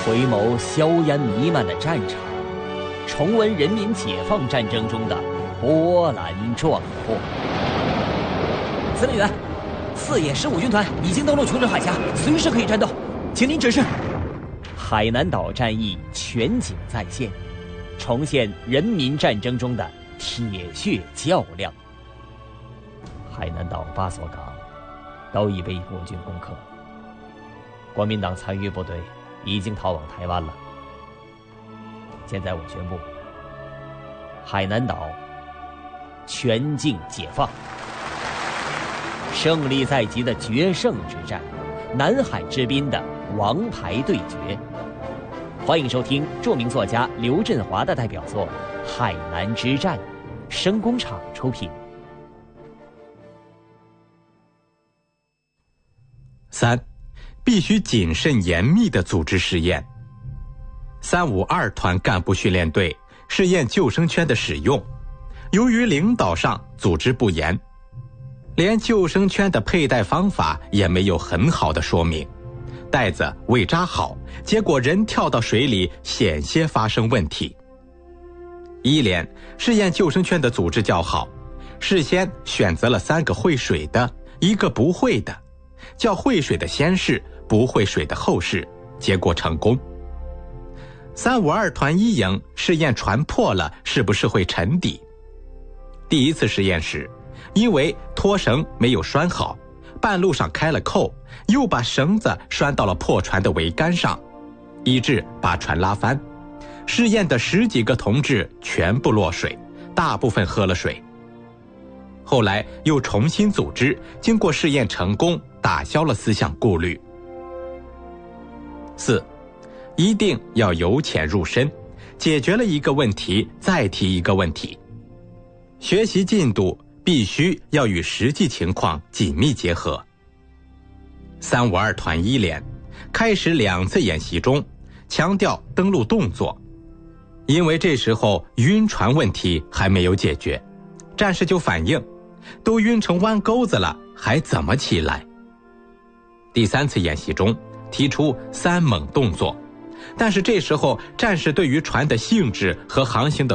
回眸硝烟弥漫的战场，重温人民解放战争中的波澜壮阔。司令员，4野15军团已经登陆琼州海峡，随时可以战斗，请您指示。海南岛战役全景再现，重现人民战争中的铁血较量。海南岛8所港都已被国军攻克，国民党残余部队已经逃往台湾了。现在我宣布，海南岛全境解放，胜利在即的决胜之战，南海之滨的王牌对决。欢迎收听著名作家刘振华的代表作《海南之战》，声工厂出品。 3. 必须谨慎严密地组织试验。352团干部训练队试验救生圈的使用，由于领导上组织不严，连救生圈的佩戴方法也没有很好的说明，带子未扎好，结果人跳到水里险些发生问题。1连试验救生圈的组织较好，事先选择了3个会水的，1个不会的，叫会水的先试，不会水的后试，结果成功。352团1营试验船破了是不是会沉底。第一次实验时，因为拖绳没有拴好，半路上开了扣，又把绳子拴到了破船的桅杆上，以致把船拉翻。试验的10几个同志全部落水，大部分喝了水。后来又重新组织，经过试验成功，打消了思想顾虑。4. 一定要由浅入深，解决了一个问题再提一个问题。学习进度必须要与实际情况紧密结合。352团1连开始2次演习中强调登陆动作，因为这时候晕船问题还没有解决，战士就反映都晕成弯钩子了，还怎么起来？第3次演习中提出3猛动作，但是这时候战士对于船的性质和航行的